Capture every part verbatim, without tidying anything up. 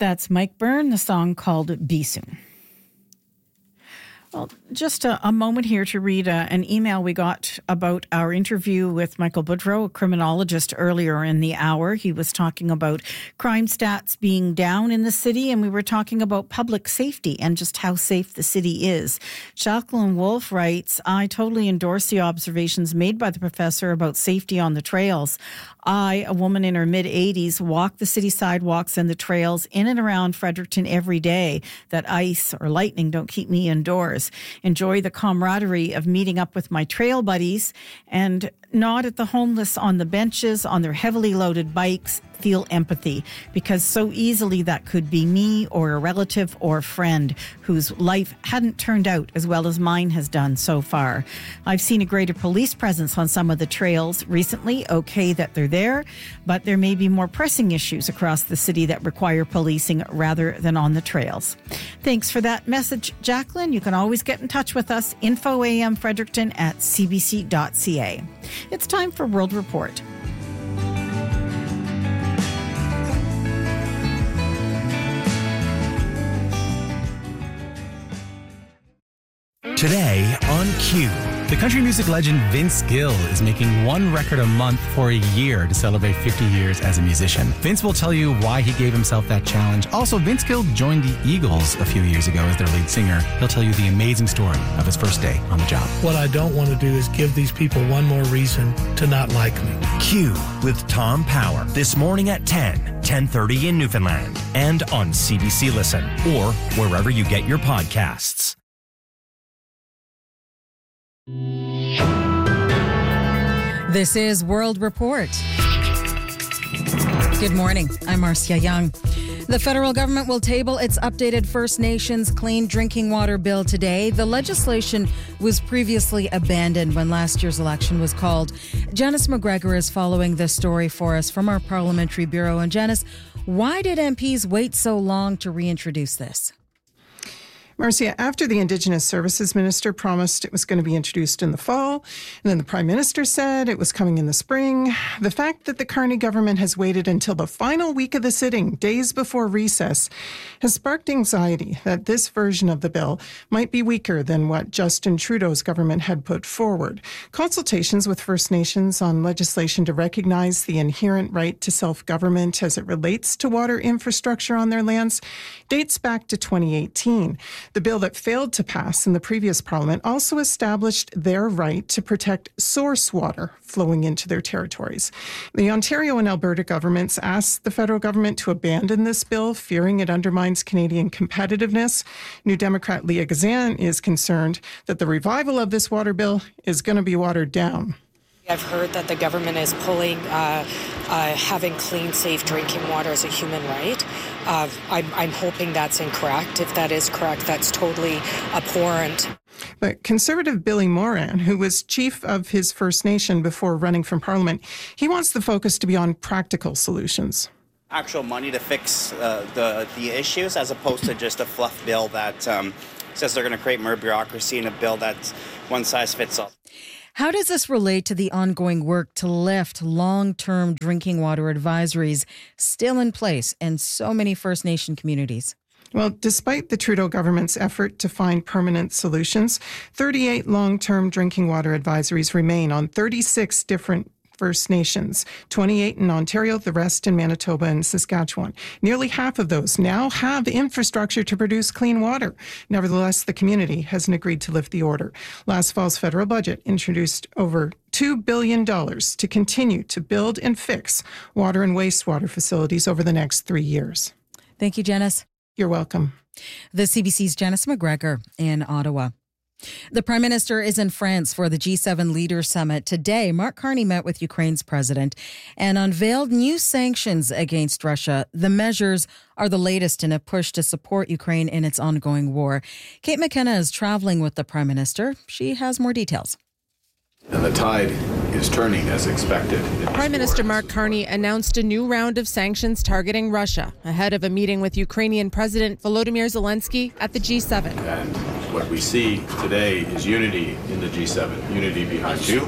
That's Mike Byrne, the song called Be Soon. Well, just a, a moment here to read a, an email we got about our interview with Michael Boudreau, a criminologist, earlier in the hour. He was talking about crime stats being down in the city, and we were talking about public safety and just how safe the city is. Jacqueline Wolf writes, I totally endorse the observations made by the professor about safety on the trails. I, a woman in her mid-eighties, walk the city sidewalks and the trails in and around Fredericton every day. That ice or lightning don't keep me indoors. Enjoy the camaraderie of meeting up with my trail buddies and nod at the homeless on the benches, on their heavily loaded bikes. Feel empathy, because so easily that could be me or a relative or friend whose life hadn't turned out as well as mine has done so far. I've seen a greater police presence on some of the trails recently. Okay that they're there, but there may be more pressing issues across the city that require policing rather than on the trails. Thanks for that message, Jacqueline. You can always get in touch with us, info a m fredericton at c b c dot c a. It's time for World Report. Today on Q, the country music legend Vince Gill is making one record a month for a year to celebrate fifty years as a musician. Vince will tell you why he gave himself that challenge. Also, Vince Gill joined the Eagles a few years ago as their lead singer. He'll tell you the amazing story of his first day on the job. What I don't want to do is give these people one more reason to not like me. Q with Tom Power this morning at ten, ten thirty in Newfoundland and on C B C Listen or wherever you get your podcasts. This is World Report. Good morning. I'm Marcia Young. The federal government will table its updated First Nations Clean Drinking Water Bill today. The legislation was previously abandoned when last year's election was called. Janice McGregor is following this story for us from our Parliamentary Bureau. And Janice, why did M Ps wait so long to reintroduce this? Marcia, after the Indigenous Services Minister promised it was going to be introduced in the fall, and then the Prime Minister said it was coming in the spring, the fact that the Carney government has waited until the final week of the sitting, days before recess, has sparked anxiety that this version of the bill might be weaker than what Justin Trudeau's government had put forward. Consultations with First Nations on legislation to recognize the inherent right to self-government as it relates to water infrastructure on their lands dates back to twenty eighteen. The bill that failed to pass in the previous Parliament also established their right to protect source water flowing into their territories. The Ontario and Alberta governments asked the federal government to abandon this bill, fearing it undermines Canadian competitiveness. New Democrat Leah Gazan is concerned that the revival of this water bill is going to be watered down. I've heard that the government is pulling uh, uh, having clean, safe drinking water as a human right. Uh, I'm, I'm hoping that's incorrect. If that is correct, that's totally abhorrent. But Conservative Billy Moran, who was chief of his First Nation before running from Parliament, he wants the focus to be on practical solutions. Actual money to fix uh, the, the issues as opposed to just a fluff bill that um, says they're going to create more bureaucracy in a bill that's one size fits all. How does this relate to the ongoing work to lift long-term drinking water advisories still in place in so many First Nation communities? Well, despite the Trudeau government's effort to find permanent solutions, thirty-eight long-term drinking water advisories remain on thirty-six different First Nations, twenty-eight in Ontario, the rest in Manitoba and Saskatchewan. Nearly half of those now have infrastructure to produce clean water. Nevertheless, the community hasn't agreed to lift the order. Last fall's federal budget introduced over two billion dollars to continue to build and fix water and wastewater facilities over the next three years. Thank you, Janice. You're welcome. The C B C's Janice McGregor in Ottawa. The Prime Minister is in France for the G seven Leaders Summit. Today, Mark Carney met with Ukraine's president and unveiled new sanctions against Russia. The measures are the latest in a push to support Ukraine in its ongoing war. Kate McKenna is traveling with the Prime Minister. She has more details. And the tide is turning as expected. Prime Minister Mark Carney announced a new round of sanctions targeting Russia ahead of a meeting with Ukrainian President Volodymyr Zelensky at the G seven. And what we see today is unity in the G seven, unity behind you,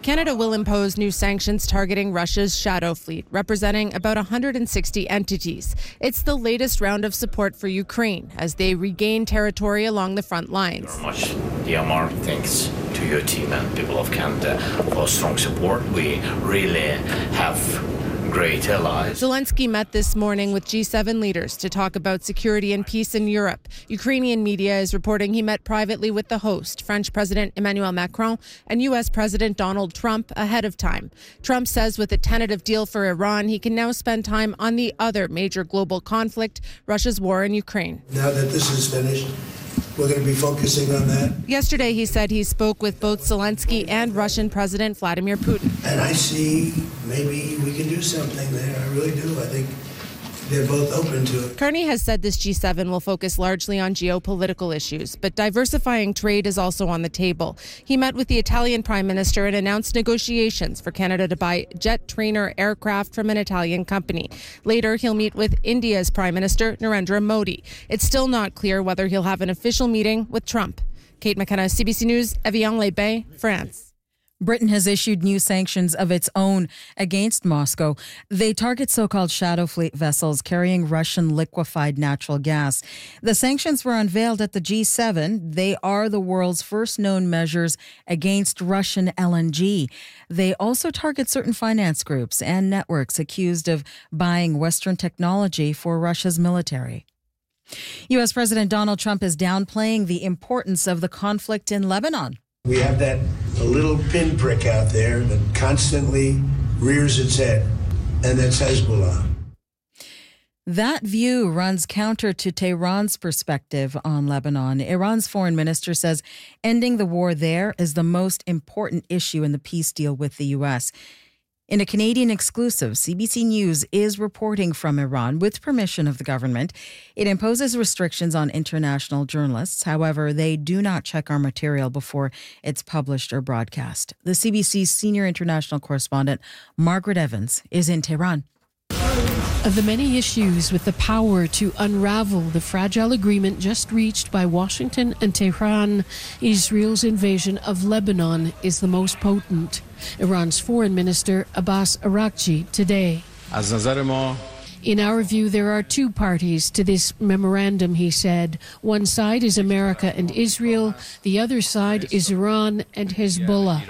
Canada will impose new sanctions targeting Russia's shadow fleet, representing about one hundred sixty entities. It's the latest round of support for Ukraine as they regain territory along the front lines. Very much, D M R. Thanks to your team and people of Canada for strong support. We really have great allies. Zelensky met this morning with G seven leaders to talk about security and peace in Europe. Ukrainian media is reporting he met privately with the host, French President Emmanuel Macron, and U S President Donald Trump ahead of time. Trump says with a tentative deal for Iran, he can now spend time on the other major global conflict, Russia's war in Ukraine. Now that this is finished, we're going to be focusing on that. Yesterday, he said he spoke with both Zelensky and Russian President Vladimir Putin. And I see maybe we can do something there. I really do. I think they're both open to it. Carney has said this G seven will focus largely on geopolitical issues, but diversifying trade is also on the table. He met with the Italian Prime Minister and announced negotiations for Canada to buy jet trainer aircraft from an Italian company. Later, he'll meet with India's Prime Minister, Narendra Modi. It's still not clear whether he'll have an official meeting with Trump. Kate McKenna, C B C News, Evian-les-Bains, France. Britain has issued new sanctions of its own against Moscow. They target so-called shadow fleet vessels carrying Russian liquefied natural gas. The sanctions were unveiled at the G seven. They are the world's first known measures against Russian L N G. They also target certain finance groups and networks accused of buying Western technology for Russia's military. U S President Donald Trump is downplaying the importance of the conflict in Lebanon. We have that little pinprick out there that constantly rears its head, and that's Hezbollah. That view runs counter to Tehran's perspective on Lebanon. Iran's foreign minister says ending the war there is the most important issue in the peace deal with the U S. In a Canadian exclusive, C B C News is reporting from Iran with permission of the government. It imposes restrictions on international journalists. However, they do not check our material before it's published or broadcast. The C B C senior international correspondent, Margaret Evans, is in Tehran. Of the many issues with the power to unravel the fragile agreement just reached by Washington and Tehran, Israel's invasion of Lebanon is the most potent. Iran's foreign minister Abbas Araghchi today. In our view, there are two parties to this memorandum, he said. One side is America and Israel. The other side is Iran and Hezbollah.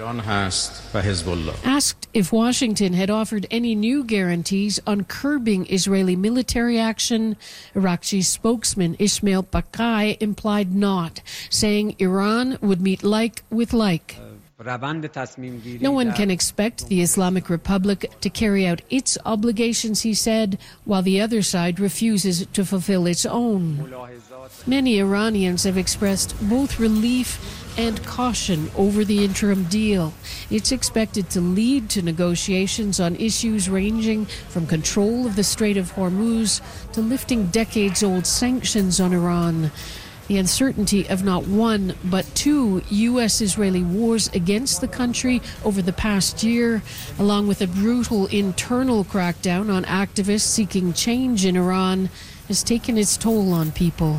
Asked if Washington had offered any new guarantees on curbing Israeli military action, Araghchi's spokesman Ismail Bakai implied not, saying Iran would meet like with like. No one can expect the Islamic Republic to carry out its obligations, he said, while the other side refuses to fulfill its own. Many Iranians have expressed both relief and caution over the interim deal. It's expected to lead to negotiations on issues ranging from control of the Strait of Hormuz to lifting decades-old sanctions on Iran. The uncertainty of not one, but two U S-Israeli wars against the country over the past year, along with a brutal internal crackdown on activists seeking change in Iran, has taken its toll on people.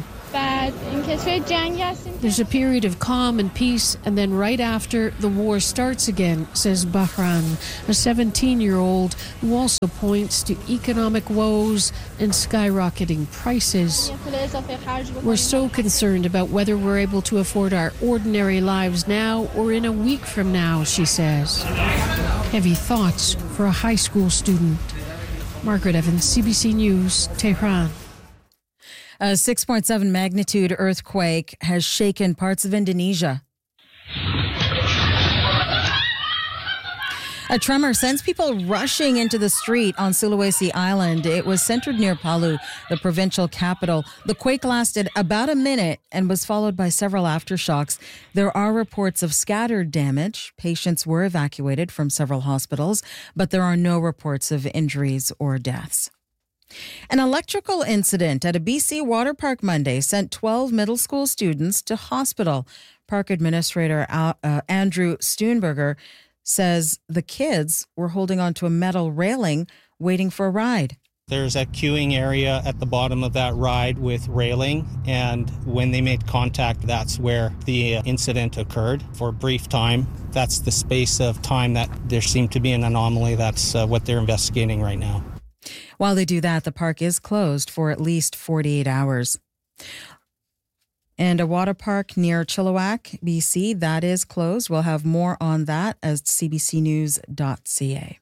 There's a period of calm and peace, and then right after, the war starts again, says Bahran, a seventeen-year-old who also points to economic woes and skyrocketing prices. We're so concerned about whether we're able to afford our ordinary lives now or in a week from now, she says. Heavy thoughts for a high school student. Margaret Evans, C B C News, Tehran. A six point seven magnitude earthquake has shaken parts of Indonesia. A tremor sends people rushing into the street on Sulawesi Island. It was centered near Palu, the provincial capital. The quake lasted about a minute and was followed by several aftershocks. There are reports of scattered damage. Patients were evacuated from several hospitals, but there are no reports of injuries or deaths. An electrical incident at a B C water park Monday sent twelve middle school students to hospital. Park administrator uh, Andrew Stoonberger says the kids were holding onto a metal railing waiting for a ride. There's a queuing area at the bottom of that ride with railing, and when they made contact, that's where the incident occurred for a brief time. That's the space of time that there seemed to be an anomaly. That's uh, what they're investigating right now. While they do that, the park is closed for at least forty-eight hours. And a water park near Chilliwack, B C, that is closed. We'll have more on that at c b c news dot c a.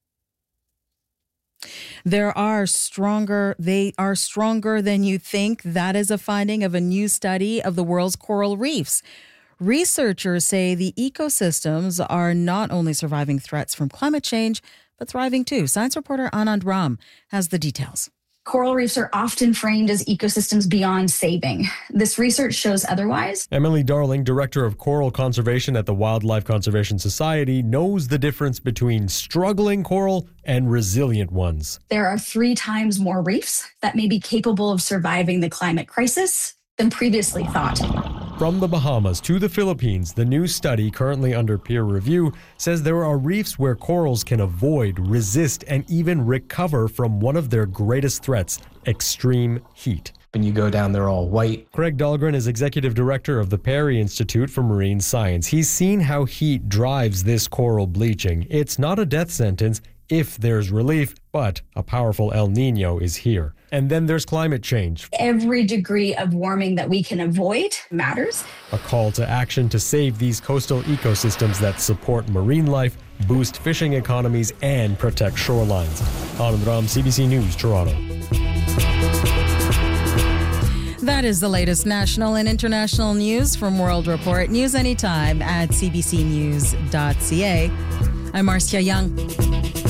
There are stronger, they are stronger than you think. That is a finding of a new study of the world's coral reefs. Researchers say the ecosystems are not only surviving threats from climate change, but thriving too. Science reporter Anand Ram has the details. Coral reefs are often framed as ecosystems beyond saving. This research shows otherwise. Emily Darling, Director of Coral Conservation at the Wildlife Conservation Society, knows the difference between struggling coral and resilient ones. There are three times more reefs that may be capable of surviving the climate crisis than previously thought. From the Bahamas to the Philippines, the new study, currently under peer review, says there are reefs where corals can avoid, resist, and even recover from one of their greatest threats, extreme heat. When you go down, they're all white. Craig Dahlgren is Executive Director of the Perry Institute for Marine Science. He's seen how heat drives this coral bleaching. It's not a death sentence if there's relief, but a powerful El Nino is here. And then there's climate change. Every degree of warming that we can avoid matters. A call to action to save these coastal ecosystems that support marine life, boost fishing economies, and protect shorelines. Anand Ram, C B C News, Toronto. That is the latest national and international news from World Report. News anytime at c b c news dot c a. I'm Marcia Young.